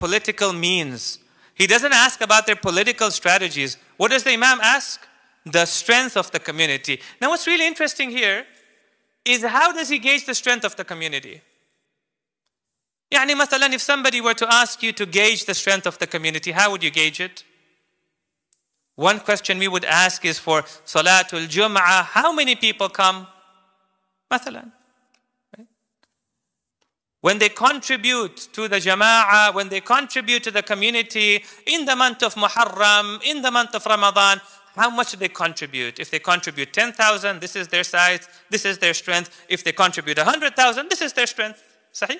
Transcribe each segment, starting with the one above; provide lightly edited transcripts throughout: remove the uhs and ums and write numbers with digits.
political means. He doesn't ask about their political strategies. What does the Imam ask? The strength of the community. Now what's really interesting here is how does he gauge the strength of the community? يعني مثلا, if somebody were to ask you to gauge the strength of the community, how would you gauge it? One question we would ask is for Salatul Jum'ah, how many people come? مثلا. When they contribute to the Jama'ah, when they contribute to the community in the month of Muharram, in the month of Ramadan, how much do they contribute? If they contribute 10,000, this is their size, this is their strength. If they contribute 100,000, this is their strength. Sahih?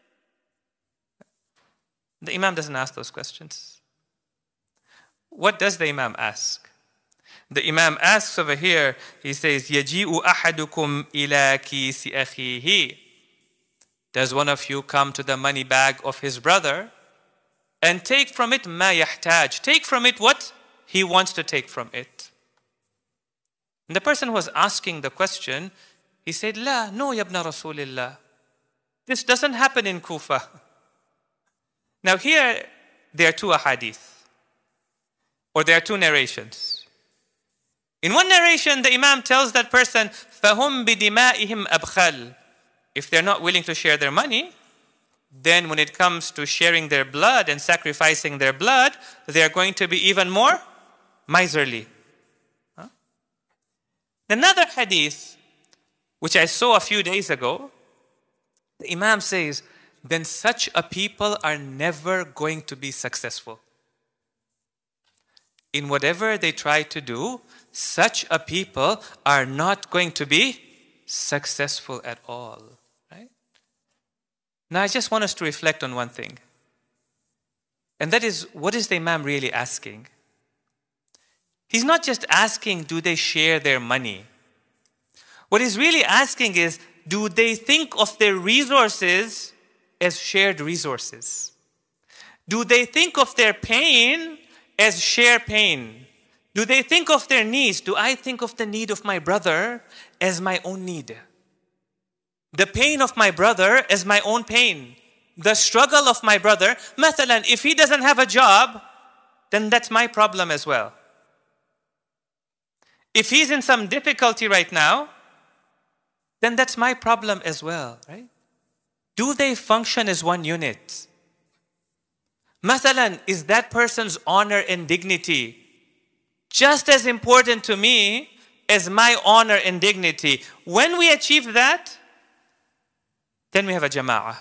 The Imam doesn't ask those questions. What does the Imam ask? The Imam asks over here, he says, يَجِيءُ أَحَدُكُمْ إِلَى كِيسِ أَخِيهِ. Does one of you come to the money bag of his brother and take from it مَا يَحْتَاج? Take from it what he wants to take from it. And the person who was asking the question, he said, لا, no, يَبْنَ رَسُولِ اللَّهِ. This doesn't happen in Kufa. Now here, there are two ahadith, or there are two narrations. In one narration, the Imam tells that person, فَهُمْ بِدِمَائِهِمْ أَبْخَلْ. If they're not willing to share their money, then when it comes to sharing their blood and sacrificing their blood, they're going to be even more miserly. Huh? Another hadith, which I saw a few days ago, the Imam says, then such a people are never going to be successful. In whatever they try to do, such a people are not going to be successful at all. Right? Now I just want us to reflect on one thing. And that is, what is the Imam really asking? He's not just asking, do they share their money? What he's really asking is, do they think of their resources as shared resources? Do they think of their pain as shared pain? Do they think of their needs? Do I think of the need of my brother as my own need? The pain of my brother as my own pain. The struggle of my brother. Mathalan, if he doesn't have a job, then that's my problem as well. If he's in some difficulty right now, then that's my problem as well, right? Do they function as one unit? Mathalan, is that person's honor and dignity just as important to me as my honor and dignity? When we achieve that, then we have a jama'ah.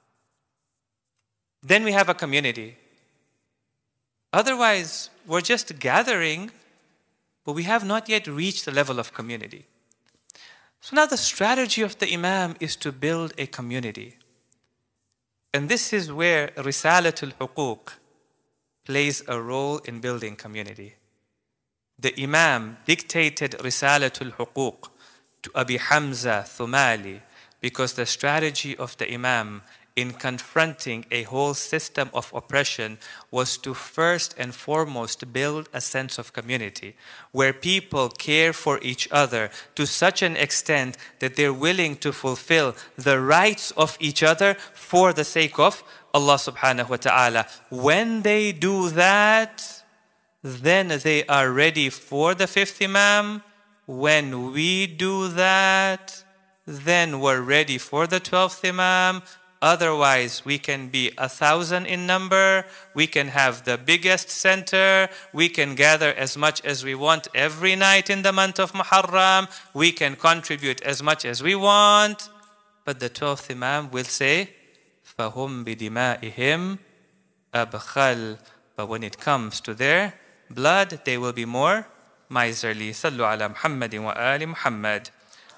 Then we have a community. Otherwise, we're just gathering, but we have not yet reached the level of community. So now the strategy of the Imam is to build a community. And this is where Risalatul Huquq plays a role in building community. The Imam dictated Risalatul Huquq to Abi Hamza Thumali because the strategy of the Imam in confronting a whole system of oppression was to first and foremost build a sense of community where people care for each other to such an extent that they're willing to fulfill the rights of each other for the sake of Allah subhanahu wa ta'ala. When they do that, then they are ready for the fifth Imam. When we do that, then we're ready for the 12th Imam. Otherwise, we can be 1,000 in number, we can have the biggest center, we can gather as much as we want every night in the month of Muharram, we can contribute as much as we want. But the 12th Imam will say, فَهُمْ بِدِمَائِهِمْ أَبْخَلْ. But when it comes to their blood, they will be more miserly. صلوا على محمد وآل محمد.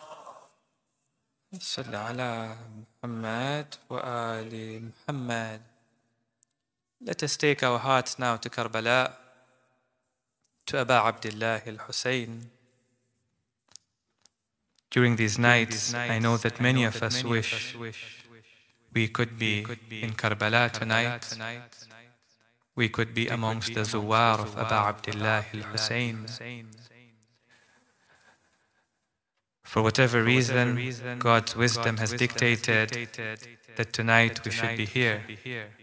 صلى على محمد وآل محمد. Let us take our hearts now to Karbala, to Aba Abdullah al-Hussein. During these nights, I know that many of us wish we could be in Karbala tonight. We could be amongst the Zuwar of Aba Abdullah al-Hussein. For whatever reason, God's wisdom has dictated that tonight we should be here.